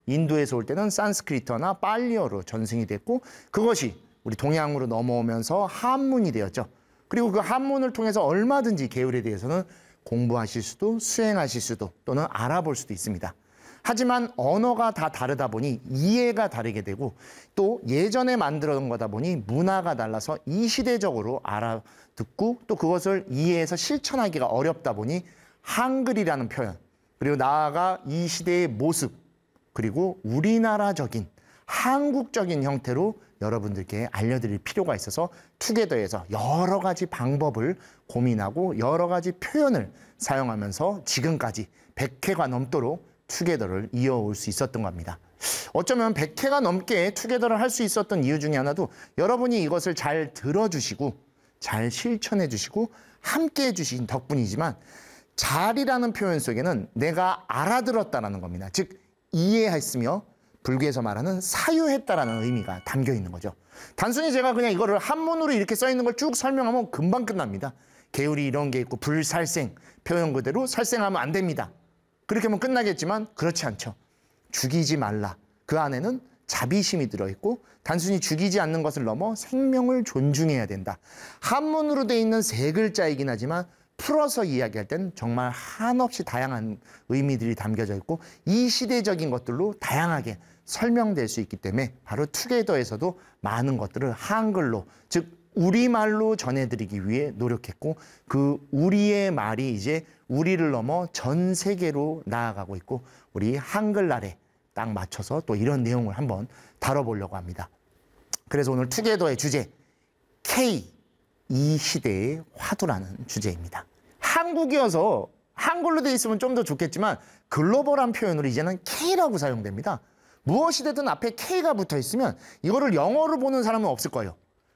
인도에서 올 때는 산스크리트어나 빨리어로 전승이 됐고 그것이 우리 동양으로 넘어오면서 한문이 되었죠. 그리고 그 한문을 통해서 얼마든지 계율에 대해서는 공부하실 수도 수행하실 수도 또는 알아볼 수도 있습니다. 하지만 언어가 다 다르다 보니 이해가 다르게 되고 또 예전에 만들어둔 거다 보니 문화가 달라서 이 시대적으로 알아듣고 또 그것을 이해해서 실천하기가 어렵다 보니 한글이라는 표현 그리고 나아가 이 시대의 모습 그리고 우리나라적인 한국적인 형태로 여러분들께 알려드릴 필요가 있어서 투게더에서 여러 가지 방법을 고민하고 여러 가지 표현을 사용하면서 지금까지 100회가 넘도록 투게더를 이어올 수 있었던 겁니다. 어쩌면 100회가 넘게 투게더를 할 수 있었던 이유 중에 하나도 여러분이 이것을 잘 들어주시고 잘 실천해 주시고 함께 해주신 덕분이지만 잘이라는 표현 속에는 내가 알아들었다는 겁니다. 즉 이해했으며 불교에서 말하는 사유했다라는 의미가 담겨 있는 거죠. 단순히 제가 그냥 이거를 한문으로 이렇게 써 있는 걸 쭉 설명하면 금방 끝납니다. 계율이 이런 게 있고 불살생, 표현 그대로 살생하면 안 됩니다. 그렇게 하면 끝나겠지만 그렇지 않죠. 죽이지 말라. 그 안에는 자비심이 들어있고 단순히 죽이지 않는 것을 넘어 생명을 존중해야 된다. 한문으로 돼 있는 세 글자이긴 하지만 풀어서 이야기할 때는 정말 한없이 다양한 의미들이 담겨져 있고 이 시대적인 것들로 다양하게 설명될 수 있기 때문에 바로 투게더에서도 많은 것들을 한글로 즉 우리말로 전해드리기 위해 노력했고 그 우리의 말이 이제 우리를 넘어 전 세계로 나아가고 있고 우리 한글날에 딱 맞춰서 또 이런 내용을 한번 다뤄보려고 합니다. 그래서 오늘 투게더의 주제 K 이 시대의 화두라는 주제입니다. 한국이어서 한글로 돼 있으면 좀 더 좋겠지만 글로벌한 표현으로 이제는 K라고 사용됩니다. 무엇이든 앞에 K가 붙어 있으면 이거를 영어로 보는 사람은 없을 거예요.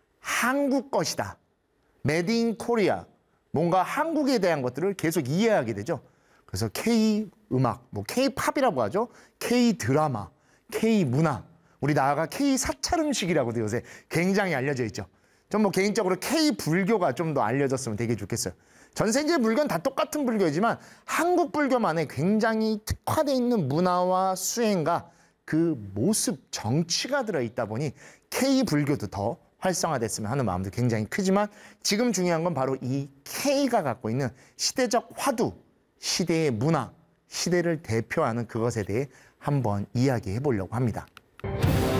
한국 것이다. Made in Korea. 뭔가 한국에 대한 것들을 계속 이해하게 되죠. 그래서 K 음악, 뭐 K 팝이라고 하죠. K 드라마, K 문화. 우리 나아가 K 사찰 음식이라고도 요새 굉장히 알려져 있죠. 전 뭐 개인적으로 K 불교가 좀 더 알려졌으면 되게 좋겠어요. 전 세계 불교는 다 똑같은 불교이지만 한국 불교만의 굉장히 특화되어 있는 문화와 수행과 그 모습, 정치가 들어있다 보니 K 불교도 더 활성화됐으면 하는 마음도 굉장히 크지만 지금 중요한 건 바로 이 K가 갖고 있는 시대적 화두, 시대의 문화, 시대를 대표하는 그것에 대해 한번 이야기해 보려고 합니다.